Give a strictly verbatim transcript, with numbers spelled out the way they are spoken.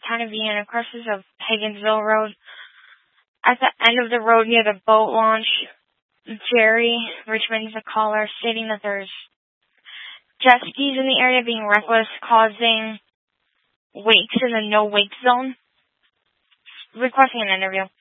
kind of Vienna, crosses of Higginsville Road. At the end of the road near the boat launch, Jerry Richmond's a caller stating that there's jet skis in the area being reckless, causing wakes in the no-wake zone. Requesting an interview.